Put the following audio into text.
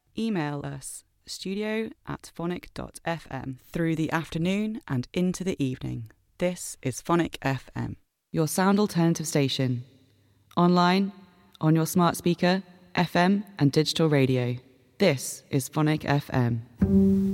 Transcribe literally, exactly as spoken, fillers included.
email us studio at phonic dot f m through the afternoon and into the evening. This is Phonic F M, your sound alternative station. Online, on your smart speaker, F M and digital radio. This is Phonic F M.